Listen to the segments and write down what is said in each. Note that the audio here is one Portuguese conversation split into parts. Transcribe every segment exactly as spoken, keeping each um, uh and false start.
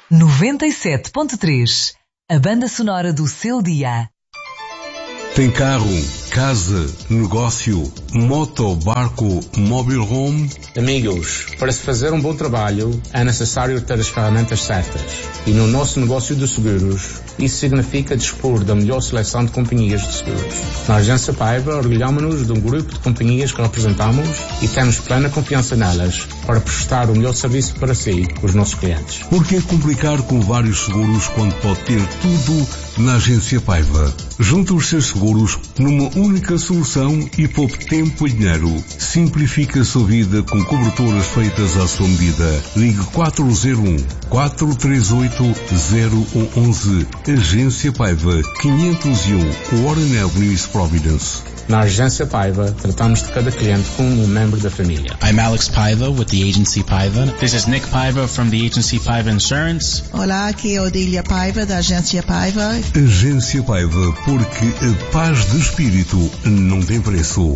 noventa e sete ponto três. A banda sonora do seu dia. Tem carro, casa, negócio, moto, barco, mobile home? Amigos, para se fazer um bom trabalho é necessário ter as ferramentas certas. E no nosso negócio de seguros, isso significa dispor da melhor seleção de companhias de seguros. Na Agência Paiva, orgulhamos-nos de um grupo de companhias que representamos e temos plena confiança nelas para prestar o melhor serviço para si, os nossos clientes. Por que complicar com vários seguros quando pode ter tudo na Agência Paiva? Junte os seus seguros numa única solução e poupe tempo e dinheiro. Simplifique a sua vida com coberturas feitas à sua medida. Ligue quatro zero um, quatro três oito, zero um um. Agência Paiva, quinhentos e um, Warren Avenue, Providence. Na Agência Paiva, tratamos de cada cliente como um membro da família. I'm Alex Paiva with the Agency Paiva. This is Nick Paiva from the Agency Paiva Insurance. Olá, aqui é Odília Paiva da Agência Paiva. Agência Paiva, porque a paz de espírito não tem preço.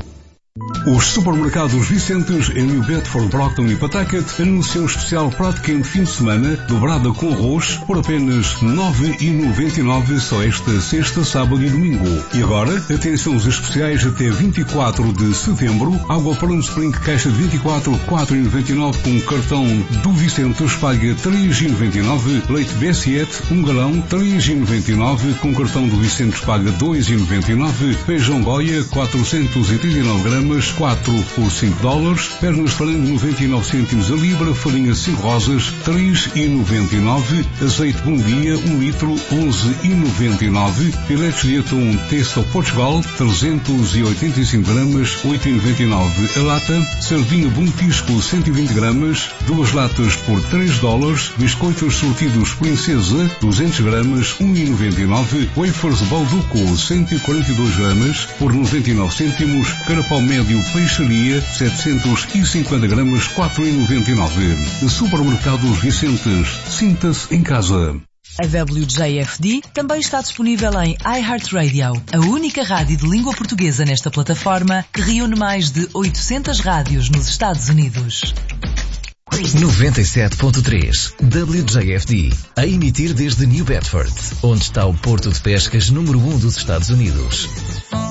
Os supermercados Vicentes em New Bedford, Brockton e Pawtucket anunciam o especial prato quente fim de semana dobrada com arroz por apenas nove reais e noventa e nove centavos só esta sexta, sábado e domingo. E agora, atenção aos especiais até vinte e quatro de setembro. Água Palm Spring caixa de vinte e quatro, quatro reais e noventa e nove centavos com cartão do Vicentes paga três reais e noventa e nove centavos. Leite B sete, um galão, três reais e noventa e nove centavos com cartão do Vicentes paga dois reais e noventa e nove centavos. Feijão Goia, quatrocentos e trinta e nove gramas, quatro por cinco dólares, pernas de frango noventa e nove cêntimos a libra, farinha cinco rosas, três reais e noventa e nove centavos, azeite Bom Dia, um litro, onze reais e noventa e nove centavos, filetes de atum Taste of Portugal, trezentos e oitenta e cinco gramas, oito reais e noventa e nove centavos a lata, sardinha Bom Fisco, cento e vinte gramas, duas latas por três dólares, biscoitos sortidos Princesa, duzentos gramas, um real e noventa e nove centavos, wafers Balduco, cento e quarenta e dois gramas, por noventa e nove cêntimos, carapau médio Peixaria, setecentos e cinquenta gramas, quatro reais e noventa e nove centavos. Supermercados Vicentes. Sinta-se em casa. A W J F D também está disponível em iHeartRadio, a única rádio de língua portuguesa nesta plataforma que reúne mais de oitocentas rádios nos Estados Unidos. noventa e sete ponto três W J F D, a emitir desde New Bedford, onde está o porto de pescas número um dos Estados Unidos.